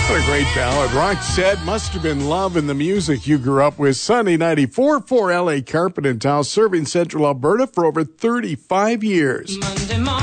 What a great ballad. Roxette, Must Have Been Love in the music you grew up with. Sunday 94 for LA Carpet and Tile, serving Central Alberta for over 35 years.